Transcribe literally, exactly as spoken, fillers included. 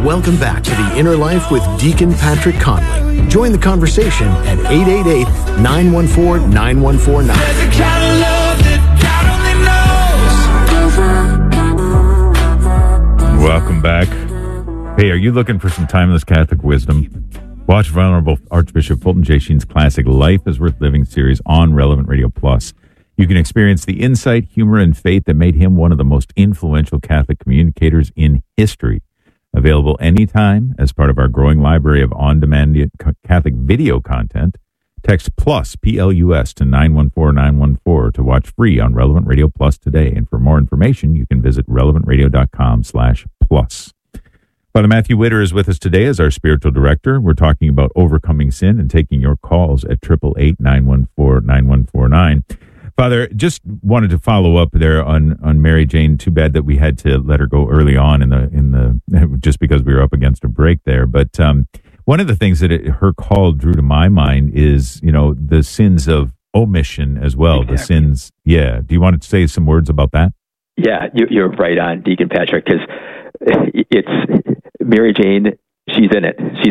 Welcome back to The Inner Life with Deacon Patrick Conley. Join the conversation at eight eight eight, nine one four, nine one four nine. There's a kind of love that God only knows. Welcome back. Hey, are you looking for some timeless Catholic wisdom? Watch Venerable Archbishop Fulton J. Sheen's classic Life is Worth Living series on Relevant Radio Plus. You can experience the insight, humor, and faith that made him one of the most influential Catholic communicators in history. Available anytime as part of our growing library of on-demand Catholic video content. Text PLUS, P L U S, to nine one four nine one four to watch free on Relevant Radio Plus today. And for more information, you can visit relevantradio.com slash plus. Father Matthew Witter is with us today as our spiritual director. We're talking about overcoming sin and taking your calls at eight eight eight, nine one four, nine one four nine. Father, just wanted to follow up there on, on Mary Jane. Too bad that we had to let her go early on in the in the just because we were up against a break there. But um, one of the things that it, her call drew to my mind is, you know, the sins of omission as well. Exactly. The sins. Yeah. Do you want to say some words about that? Yeah, you, you're right on, Deacon Patrick, because it's Mary Jane. She's in it. She's